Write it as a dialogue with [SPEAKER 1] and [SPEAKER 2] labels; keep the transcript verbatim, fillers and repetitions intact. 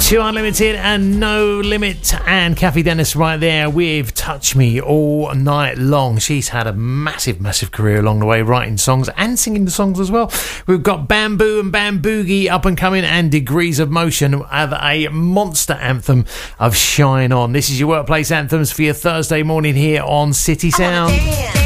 [SPEAKER 1] Two Unlimited and No Limit, and Kathy Dennis right there with Touch Me All Night Long. She's had a massive, massive career along the way, writing songs and singing the songs as well. We've got Bamboo and Bamboogie up and coming, and Degrees of Motion have a monster anthem of Shine On. This is your workplace anthems for your Thursday morning here on City Sound.